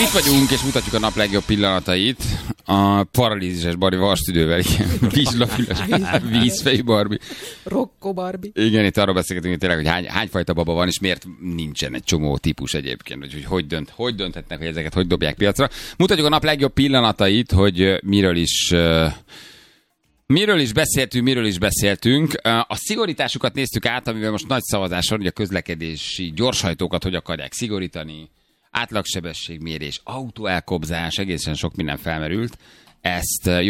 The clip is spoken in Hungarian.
Itt vagyunk, és mutatjuk a nap legjobb pillanatait. A paralízises Barbie varstüdővel, vízfejű Barbie. Rokko Barbie. Igen, itt arról beszélgetünk, hogy tényleg, hogy hányfajta baba van, és miért nincsen egy csomó típus egyébként, hogy dönthetnek, hogy ezeket hogy dobják piacra. Mutatjuk a nap legjobb pillanatait, hogy miről is beszéltünk. A szigorításukat néztük át, amivel most nagy szavazáson, hogy a közlekedési gyorshajtókat hogy akarják szigorítani, átlagsebességmérés, autóelkobzás, egészen sok minden felmerült. Ezt